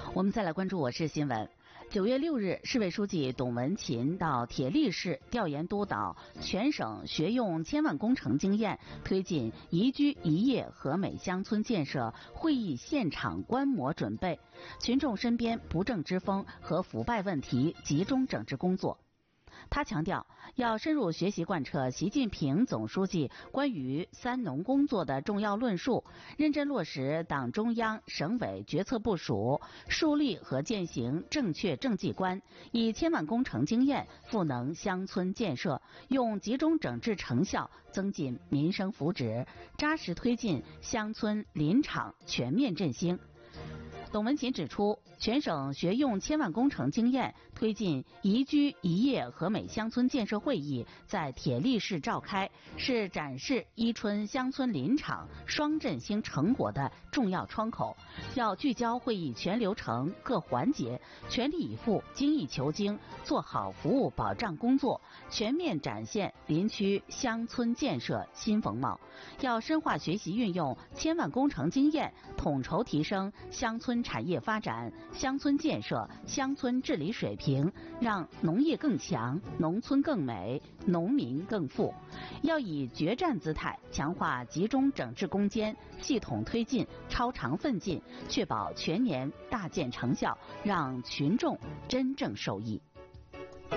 我们再来关注我市新闻。9月6日，市委书记董文勤到铁力市调研督导全省学用千万工程经验，推进宜居宜业和美乡村建设会议现场观摩准备，群众身边不正之风和腐败问题集中整治工作。他强调，要深入学习贯彻习近平总书记关于三农工作的重要论述，认真落实党中央、省委决策部署，树立和践行正确政绩观，以千万工程经验赋能乡村建设，用集中整治成效增进民生福祉，扎实推进乡村林场全面振兴。董文勤指出，全省学用千万工程经验推进宜居宜业和美乡村建设会议在铁力市召开，是展示伊春乡村林场双振兴成果的重要窗口。要聚焦会议全流程各环节，全力以赴、精益求精，做好服务保障工作，全面展现林区乡村建设新风貌。要深化学习运用千万工程经验，统筹提升乡村产业发展、乡村建设、乡村治理水平，让农业更强、农村更美、农民更富。要以决战姿态强化集中整治攻坚，系统推进、超常奋进，确保全年大见成效，让群众真正受益。